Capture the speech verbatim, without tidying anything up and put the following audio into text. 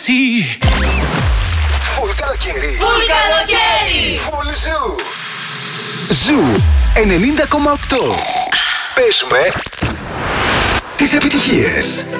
εσύ. Φουλ καλοκαίρι. Φουλ καλοκαίρι. Φουλ ζου. Ζου ενενήντα κόμμα οκτώ. Παίζουμε τις επιτυχίες.